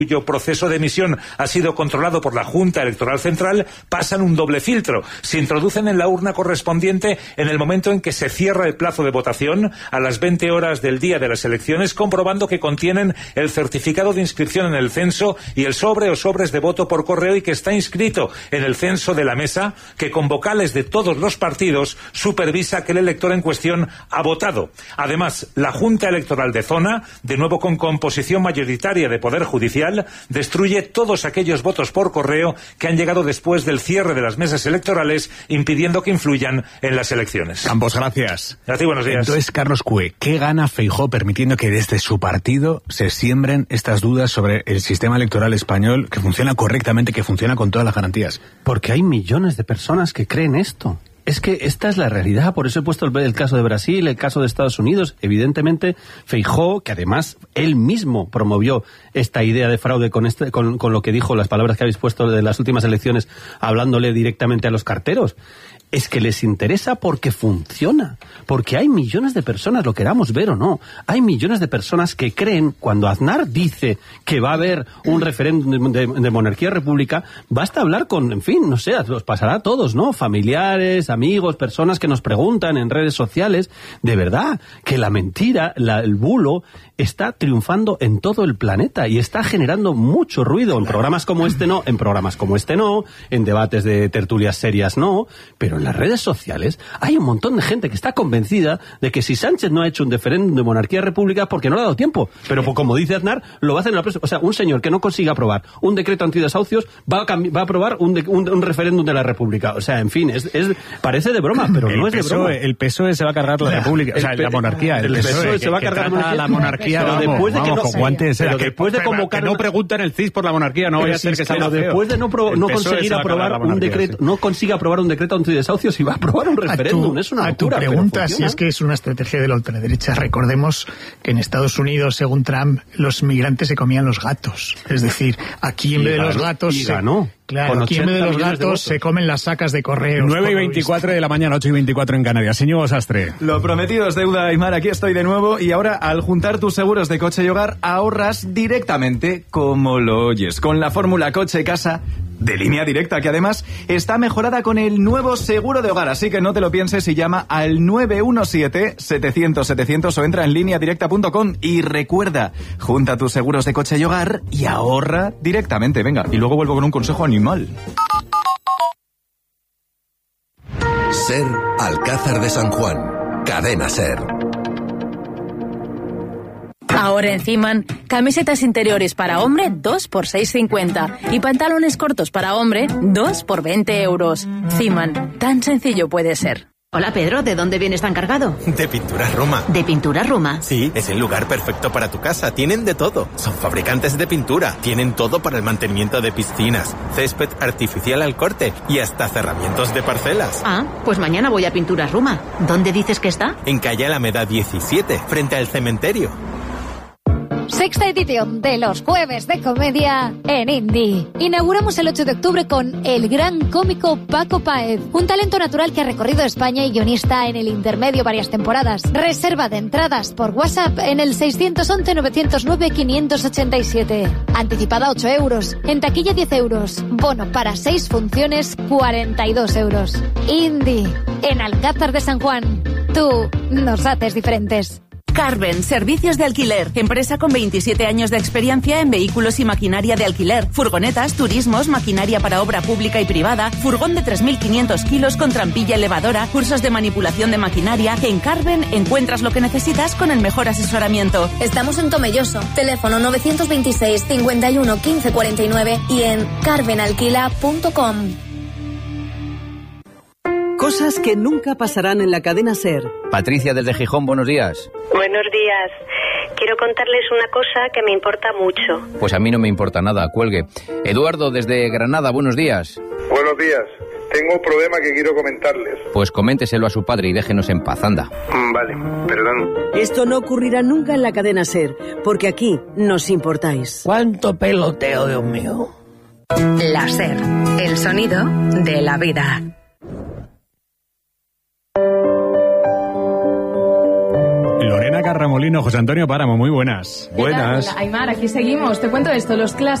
cuyo proceso de emisión ha sido controlado por la Junta Electoral Central, pasan un doble filtro. Se introducen en la urna correspondiente en el momento en que se cierra el plazo de votación a las 20 horas del día de las elecciones, comprobando que contienen el certificado de inscripción en el censo y el sobre o sobres de voto por correo y que está inscrito en el censo de la mesa, que con vocales de todos los partidos supervisa que el elector en cuestión ha votado. Además, la Junta Electoral de Zona, de nuevo con composición mayoritaria de Poder Judicial, destruye todos aquellos votos por correo que han llegado después del cierre de las mesas electorales, impidiendo que influyan en las elecciones. Campos, gracias. A ti, buenos días. Entonces, Carlos Cue, ¿qué gana Feijóo permitiendo que desde su partido se siembren estas dudas sobre el sistema electoral español, que funciona correctamente, que funciona con todas las garantías? Porque hay millones de personas que creen esto. Es que esta es la realidad, por eso he puesto el caso de Brasil, el caso de Estados Unidos. Evidentemente, Feijóo, que además él mismo promovió esta idea de fraude con lo que dijo, las palabras que habéis puesto de las últimas elecciones, hablándole directamente a los carteros. Es que les interesa porque funciona, porque hay millones de personas, lo queramos ver o no, hay millones de personas que creen, cuando Aznar dice que va a haber un referéndum de monarquía-república, basta hablar con, en fin, no sé, los pasará a todos, ¿no? Familiares, amigos, personas que nos preguntan en redes sociales, de verdad, que la mentira, el bulo, está triunfando en todo el planeta y está generando mucho ruido en programas como este no, en debates de tertulias serias no, pero en las redes sociales hay un montón de gente que está convencida de que si Sánchez no ha hecho un referéndum de monarquía-república porque no le ha dado tiempo, pero como dice Aznar, lo va a hacer en la próxima. O sea, un señor que no consiga aprobar un decreto antidesahucios va a aprobar un referéndum de la república. O sea, en fin, parece de broma, pero no es de broma. El PSOE se va a cargar la república, o sea, la monarquía. El PSOE se va a cargar la monarquía. Pero después de que no, con guantes, pero después de convocar, que no preguntan el CIS por la monarquía, no vaya a ser que salga feo. Después de no conseguir aprobar un decreto, no consiga aprobar un decreto antidesahucios y va a aprobar un referéndum. Es una locura. A tu pregunta, si es que es una estrategia de la ultraderecha, recordemos que en Estados Unidos, según Trump, los migrantes se comían los gatos. Es decir, aquí en vez de los gatos Claro, aquí en vez de los gatos se comen las sacas de correos. 9:24 de la mañana, 8:24 en Canarias. Señor Sastre. Lo prometido es deuda, Aymar. Aquí estoy de nuevo. Y ahora, al juntar tus seguros de coche y hogar, ahorras directamente, como lo oyes, con la fórmula coche-casa de Línea Directa, que además está mejorada con el nuevo seguro de hogar. Así que no te lo pienses y llama al 917-700-700 o entra en lineadirecta.com y recuerda, junta tus seguros de coche y hogar y ahorra directamente. Venga, y luego vuelvo con un consejo animal. SER Alcázar de San Juan. Cadena SER. Ahora en Ciman, camisetas interiores para hombre 2 por 6,50 y pantalones cortos para hombre 2 por 20 euros. Ciman, tan sencillo puede ser. Hola Pedro, ¿de dónde vienes tan cargado? De Pinturas Roma. ¿De Pinturas Roma? Sí, es el lugar perfecto para tu casa. Tienen de todo. Son fabricantes de pintura. Tienen todo para el mantenimiento de piscinas, césped artificial al corte y hasta cerramientos de parcelas. Ah, pues mañana voy a Pinturas Roma. ¿Dónde dices que está? En calle Alameda 17, frente al cementerio. Sexta edición de los Jueves de Comedia en Indie. Inauguramos el 8 de octubre con el gran cómico Paco Páez, un talento natural que ha recorrido España y guionista en El Intermedio varias temporadas. Reserva de entradas por WhatsApp en el 611-909-587. Anticipada 8 euros, en taquilla 10 euros. Bono para 6 funciones, 42 euros. Indie, en Alcázar de San Juan. Tú nos haces diferentes. Carven, servicios de alquiler. Empresa con 27 años de experiencia en vehículos y maquinaria de alquiler. Furgonetas, turismos, maquinaria para obra pública y privada. Furgón de 3.500 kilos con trampilla elevadora. Cursos de manipulación de maquinaria. En Carven encuentras lo que necesitas con el mejor asesoramiento. Estamos en Tomelloso. Teléfono 926 51 15 49 y en carvenalquila.com. Cosas que nunca pasarán en la cadena SER. Patricia desde Gijón, buenos días. Buenos días. Quiero contarles una cosa que me importa mucho. Pues a mí no me importa nada, cuelgue. Eduardo desde Granada, buenos días. Buenos días. Tengo un problema que quiero comentarles. Pues coménteselo a su padre y déjenos en paz, anda. Vale, perdón. Esto no ocurrirá nunca en la cadena SER, porque aquí nos importáis. ¿Cuánto peloteo, Dios mío? La SER, el sonido de la vida. Lorena Carramolín Molino, José Antonio Páramo, muy buenas. Buenas. Hola, Aymar, aquí seguimos. Te cuento esto, los clásicos